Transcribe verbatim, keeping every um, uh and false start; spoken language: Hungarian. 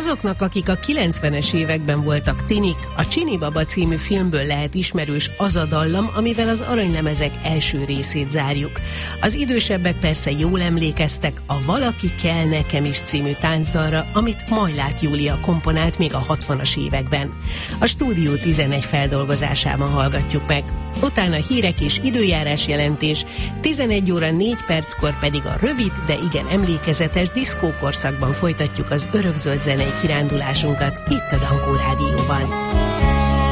Azoknak, akik a kilencvenes években voltak tinik, a Csini Baba című filmből lehet ismerős az a dallam, amivel az aranylemezek első részét zárjuk. Az idősebbek persze jól emlékeztek a Valaki kell nekem is című táncdalra, amit Majlát Júlia komponált még a hatvanas években. A Stúdió tizenegy feldolgozásában hallgatjuk meg. Utána hírek és időjárás jelentés, tizenegy óra négy perckor pedig a rövid, de igen emlékezetes diszkókorszakban folytatjuk az örökzöld zenei kirándulásunkat itt a Dankó Rádióban.